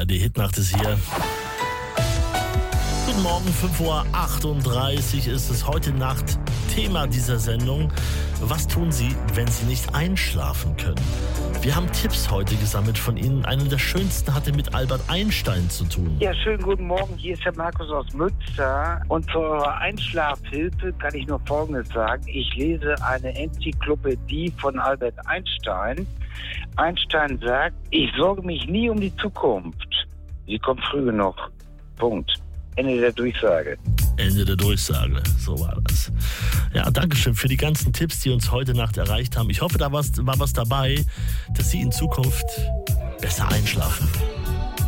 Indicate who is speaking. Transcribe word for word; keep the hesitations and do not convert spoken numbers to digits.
Speaker 1: R D Hitnacht ist hier. Guten Morgen, fünf Uhr achtunddreißig ist es heute Nacht. Thema dieser Sendung: Was tun Sie, wenn Sie nicht einschlafen können? Wir haben Tipps heute gesammelt von Ihnen. Einer der schönsten hatte mit Albert Einstein zu tun.
Speaker 2: Ja, schönen guten Morgen. Hier ist der Markus aus Münster. Und zur Einschlafhilfe kann ich nur Folgendes sagen. Ich lese eine Enzyklopädie von Albert Einstein. Einstein sagt: Ich sorge mich nie um die Zukunft. Sie kommt früh genug. Punkt. Ende der Durchsage.
Speaker 1: Ende der Durchsage, so war das. Ja, danke schön für die ganzen Tipps, die uns heute Nacht erreicht haben. Ich hoffe, da war was dabei, dass Sie in Zukunft besser einschlafen.